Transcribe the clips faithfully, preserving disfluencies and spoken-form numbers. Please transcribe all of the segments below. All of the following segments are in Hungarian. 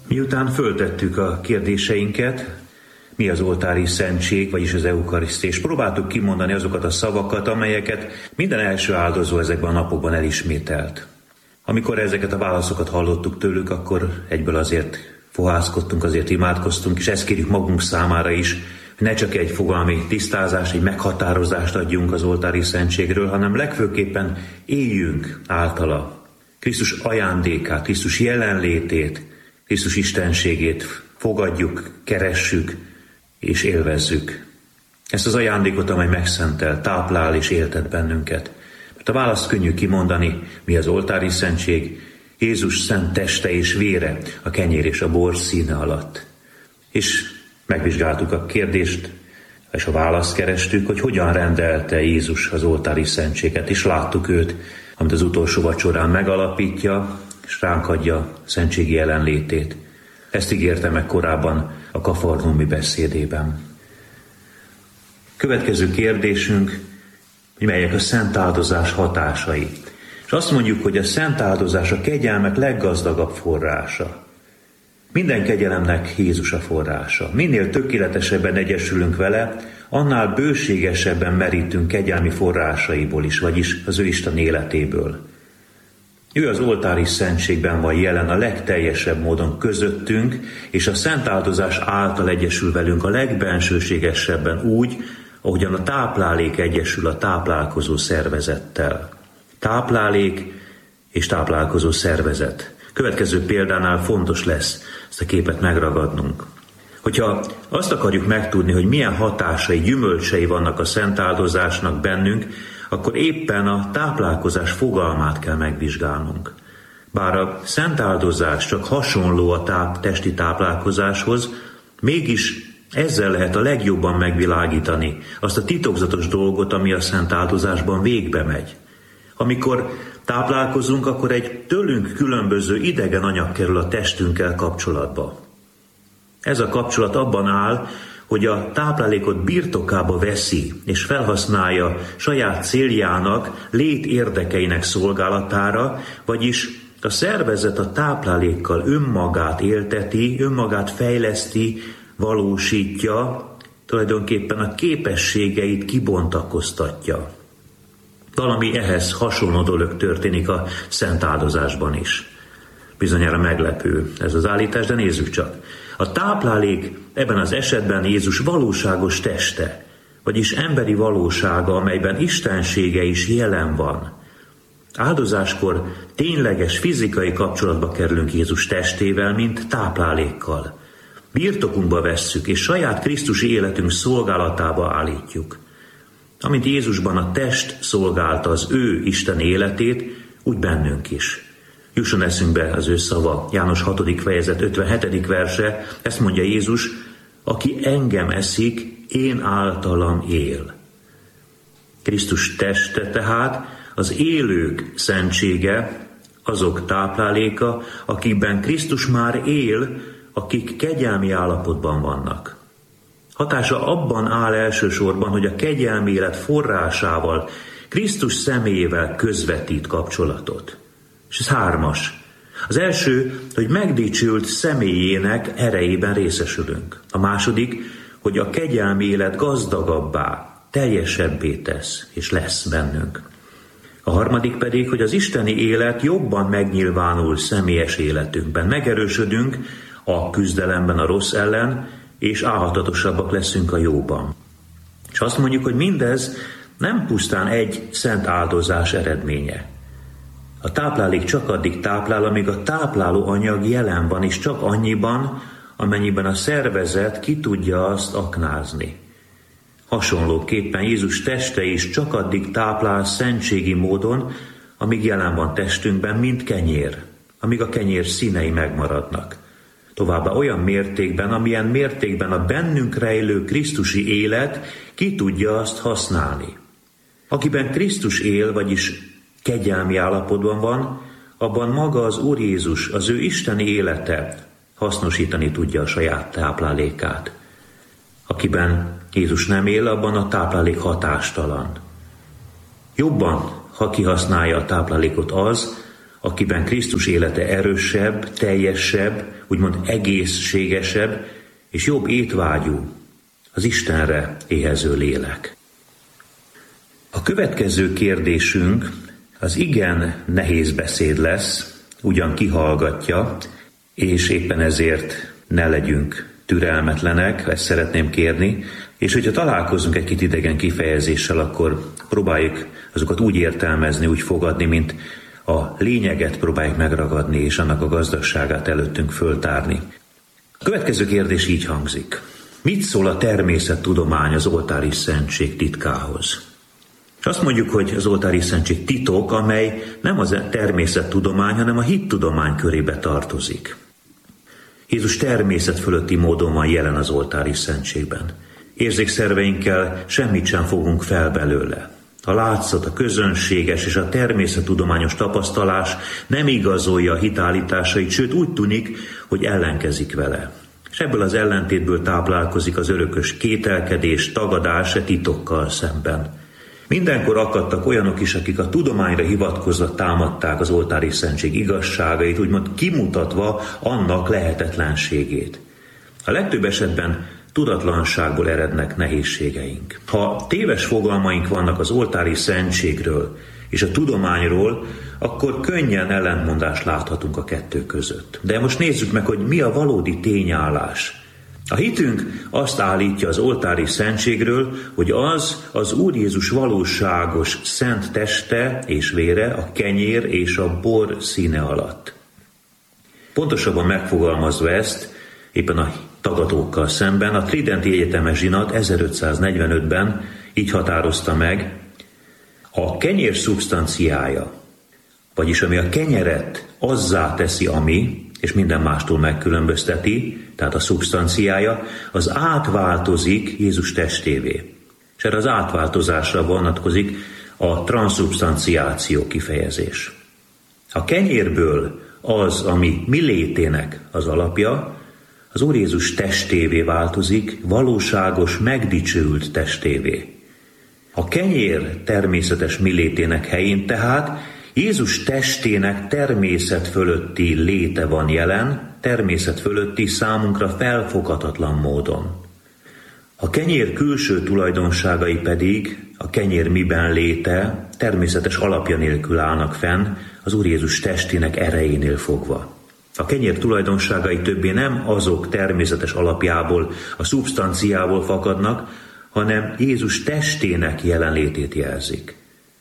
Miután föltettük a kérdéseinket, mi az oltári szentség, vagyis az eukarisztia, és próbáltuk kimondani azokat a szavakat, amelyeket minden első áldozó ezekben a napokban elismételt. Amikor ezeket a válaszokat hallottuk tőlük, akkor egyből azért fohászkodtunk, azért imádkoztunk, és ezt kérjük magunk számára is, hogy ne csak egy fogalmi tisztázást, egy meghatározást adjunk az oltári szentségről, hanem legfőképpen éljünk általa. Krisztus ajándékát, Krisztus jelenlétét, Krisztus istenségét fogadjuk, keressük és élvezzük. Ezt az ajándékot, amely megszentel, táplál és éltet bennünket. Mert a választ könnyű kimondani, mi az oltári szentség, Jézus szent teste és vére a kenyér és a bor színe alatt. És megvizsgáltuk a kérdést, és a választ kerestük, hogy hogyan rendelte Jézus az oltári szentséget, és láttuk őt, amit az utolsó vacsorán megalapítja, és ránk adja szentségi jelenlétét. Ezt ígérte meg korábban a kafarnaumi beszédében. Következő kérdésünk, hogy melyek a szent áldozás hatásai. És azt mondjuk, hogy a szent áldozás a kegyelmek leggazdagabb forrása. Minden kegyelemnek Jézus a forrása. Minél tökéletesebben egyesülünk vele, annál bőségesebben merítünk kegyelmi forrásaiból is, vagyis az ő Isten életéből. Ő az oltári szentségben van jelen a legteljesebb módon közöttünk, és a szent áldozás által egyesül velünk a legbensőségesebben úgy, ahogyan a táplálék egyesül a táplálkozó szervezettel. Táplálék és táplálkozó szervezet. Következő példánál fontos lesz ezt a képet megragadnunk. Hogyha azt akarjuk megtudni, hogy milyen hatásai, gyümölcsei vannak a szent áldozásnak bennünk, akkor éppen a táplálkozás fogalmát kell megvizsgálnunk. Bár a szent áldozás csak hasonló a táp, testi táplálkozáshoz, mégis ezzel lehet a legjobban megvilágítani azt a titokzatos dolgot, ami a szent áldozásban végbe megy. Amikor táplálkozunk, akkor egy tőlünk különböző idegen anyag kerül a testünkkel kapcsolatba. Ez a kapcsolat abban áll, hogy a táplálékot birtokába veszi és felhasználja saját céljának, lét érdekeinek szolgálatára, vagyis a szervezet a táplálékkal önmagát élteti, önmagát fejleszti, valósítja, tulajdonképpen a képességeit kibontakoztatja. Valami ehhez hasonló dolog történik a szent áldozásban is. Bizonyára meglepő ez az állítás, de nézzük csak. A táplálék ebben az esetben Jézus valóságos teste, vagyis emberi valósága, amelyben istensége is jelen van. Áldozáskor tényleges fizikai kapcsolatba kerülünk Jézus testével, mint táplálékkal. Birtokunkba vesszük, és saját krisztusi életünk szolgálatába állítjuk. Amint Jézusban a test szolgálta az ő Isten életét, úgy bennünk is. Jusson eszünkbe az ő szava, János hatodik fejezet ötvenhetedik verse, ezt mondja Jézus, aki engem eszik, én általam él. Krisztus teste tehát az élők szentsége, azok tápláléka, akikben Krisztus már él, akik kegyelmi állapotban vannak. Hatása abban áll elsősorban, hogy a kegyelmi élet forrásával, Krisztus személyével közvetít kapcsolatot. És ez hármas. Az első, hogy megdicsült személyének erejében részesülünk. A második, hogy a kegyelmi élet gazdagabbá, teljesebbé tesz, és lesz bennünk. A harmadik pedig, hogy az isteni élet jobban megnyilvánul személyes életünkben. Megerősödünk a küzdelemben a rossz ellen, és álhatatosabbak leszünk a jóban. És azt mondjuk, hogy mindez nem pusztán egy szent áldozás eredménye. A táplálék csak addig táplál, amíg a tápláló anyag jelen van, és csak annyiban, amennyiben a szervezet ki tudja azt aknázni. Hasonlóképpen Jézus teste is csak addig táplál szentségi módon, amíg jelen van testünkben, mint kenyér, amíg a kenyér színei megmaradnak. Továbbá olyan mértékben, amilyen mértékben a bennünk rejlő krisztusi élet ki tudja azt használni. Akiben Krisztus él, vagyis kegyelmi állapotban van, abban maga az Úr Jézus, az ő isteni élete hasznosítani tudja a saját táplálékát. Akiben Jézus nem él, abban a táplálék hatástalan. Jobban, ha kihasználja a táplálékot az, akiben Krisztus élete erősebb, teljesebb, úgymond egészségesebb és jobb étvágyú, az Istenre éhező lélek. A következő kérdésünk az igen nehéz beszéd lesz, ugyan kihallgatja, és éppen ezért ne legyünk türelmetlenek, ezt szeretném kérni, és hogyha találkozunk egy kicsit idegen kifejezéssel, akkor próbáljuk azokat úgy értelmezni, úgy fogadni, mint a lényeget próbáljuk megragadni, és annak a gazdagságát előttünk föltárni. A következő kérdés így hangzik. Mit szól a természettudomány az oltári szentség titkához? Azt mondjuk, hogy az oltári szentség titok, amely nem a természettudomány, hanem a hittudomány körébe tartozik. Jézus természet fölötti módon van jelen az oltári szentségben. Érzékszerveinkkel semmit sem fogunk fel belőle. A látszat, a közönséges és a természettudományos tapasztalás nem igazolja a hitállításait, sőt úgy tűnik, hogy ellenkezik vele. És ebből az ellentétből táplálkozik az örökös kételkedés, tagadás e titokkal szemben. Mindenkor akadtak olyanok is, akik a tudományra hivatkozva támadták az oltári szentség igazságait, úgymond kimutatva annak lehetetlenségét. A legtöbb esetben tudatlanságból erednek nehézségeink. Ha téves fogalmaink vannak az oltári szentségről és a tudományról, akkor könnyen ellentmondást láthatunk a kettő között. De most nézzük meg, hogy mi a valódi tényállás. A hitünk azt állítja az oltári szentségről, hogy az az Úr Jézus valóságos szent teste és vére a kenyér és a bor színe alatt. Pontosabban megfogalmazva ezt, éppen a tagadókkal szemben, a Tridenti Egyetemes Zsinat ezerötszáznegyvenötben így határozta meg, a kenyér szubstanciája, vagyis ami a kenyeret azzá teszi, ami, és minden mástól megkülönbözteti, tehát a szubstanciája, az átváltozik Jézus testévé. És erre az átváltozásra vonatkozik a transzubstanciáció kifejezés. A kenyérből az, ami mi létének az alapja, az Úr Jézus testévé változik, valóságos, megdicsőült testévé. A kenyér természetes mi létének helyén tehát Jézus testének természet fölötti léte van jelen, természet fölötti számunkra felfoghatatlan módon. A kenyér külső tulajdonságai pedig, a kenyér miben léte, természetes alapja nélkül állnak fenn, az Úr Jézus testének erejénél fogva. A kenyér tulajdonságai többé nem azok természetes alapjából, a szubstanciából fakadnak, hanem Jézus testének jelenlétét jelzik.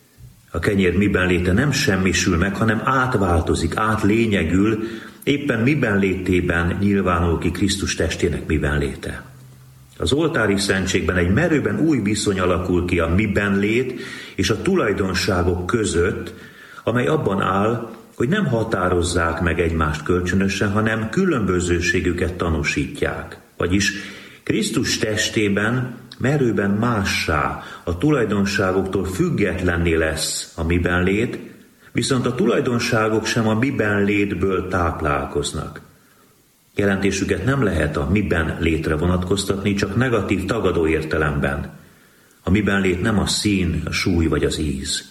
A kenyér miben léte nem semmisül meg, hanem átváltozik, átlényegül, éppen miben létében nyilvánul ki Krisztus testének miben léte. Az oltári szentségben egy merőben új viszony alakul ki a miben lét és a tulajdonságok között, amely abban áll, hogy nem határozzák meg egymást kölcsönösen, hanem különbözőségüket tanúsítják. Vagyis Krisztus testében merőben mássá, a tulajdonságoktól függetlenné lesz a miben lét, viszont a tulajdonságok sem a miben létből táplálkoznak. Jelentésüket nem lehet a miben létre vonatkoztatni, csak negatív tagadó értelemben. A miben lét nem a szín, a súly vagy az íz.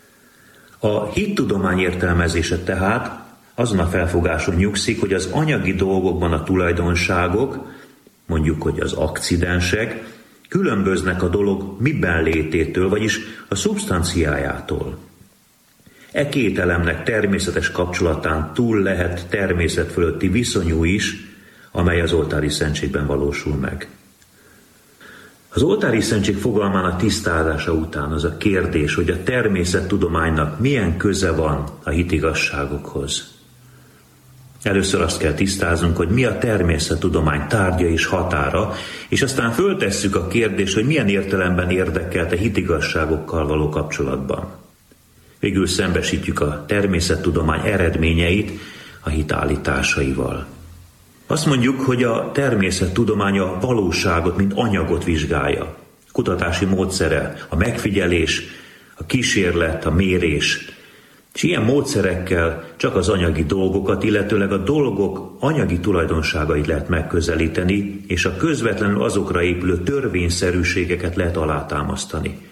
A hittudomány értelmezése tehát azon a felfogáson nyugszik, hogy az anyagi dolgokban a tulajdonságok, mondjuk, hogy az akcidensek, különböznek a dolog miben lététől, vagyis a szubstanciájától. E két elemnek természetes kapcsolatán túl lehet természet fölötti viszonyú is, amely az oltári szentségben valósul meg. Az oltári szentség fogalmának tisztázása után az a kérdés, hogy a természettudománynak milyen köze van a hitigazságokhoz. Először azt kell tisztáznunk, hogy mi a természettudomány tárgya és határa, és aztán föltesszük a kérdést, hogy milyen értelemben érdekelt a hitigazságokkal való kapcsolatban. Végül szembesítjük a természettudomány eredményeit a hit állításaival. Azt mondjuk, hogy a természettudomány a valóságot, mint anyagot vizsgálja. Kutatási módszere, a megfigyelés, a kísérlet, a mérés. És ilyen módszerekkel csak az anyagi dolgokat, illetőleg a dolgok anyagi tulajdonságait lehet megközelíteni, és a közvetlenül azokra épülő törvényszerűségeket lehet alátámasztani.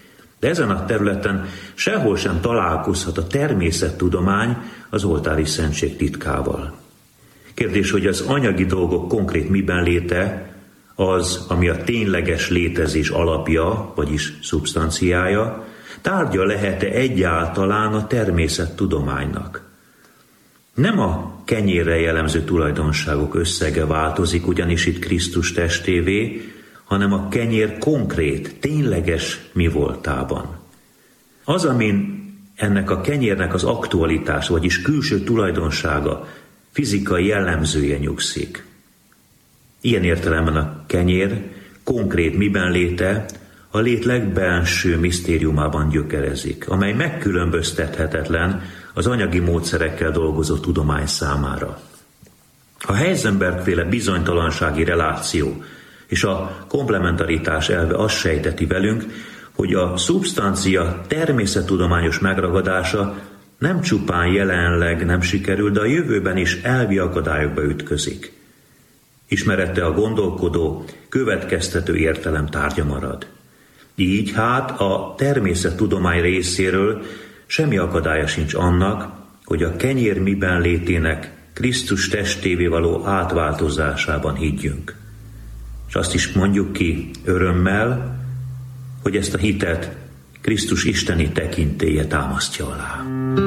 De ezen a területen sehol sem találkozhat a természettudomány az oltári szentség titkával. Kérdés, hogy az anyagi dolgok konkrét miben léte, az, ami a tényleges létezés alapja, vagyis szubstanciája, tárgya lehet-e egyáltalán a természettudománynak. Nem a kenyérre jellemző tulajdonságok összege változik ugyanis itt Krisztus testévé, hanem a kenyér konkrét, tényleges mi voltában. Az, amin ennek a kenyérnek az aktualitás, vagyis külső tulajdonsága, fizikai jellemzője nyugszik. Ilyen értelemben a kenyér konkrét miben léte a lét legbelső misztériumában gyökerezik, amely megkülönböztethetetlen az anyagi módszerekkel dolgozó tudomány számára. A Heisenberg-féle bizonytalansági reláció és a komplementaritás elve azt sejteti velünk, hogy a szubstancia természettudományos megragadása nem csupán jelenleg nem sikerül, de a jövőben is elvi akadályokba ütközik. Ismerete a gondolkodó, következtető értelem tárgya marad. Így hát a természettudomány részéről semmi akadálya sincs annak, hogy a kenyér miben létének Krisztus testévé való átváltozásában higgyünk. És azt is mondjuk ki örömmel, hogy ezt a hitet Krisztus isteni tekintélye támasztja alá.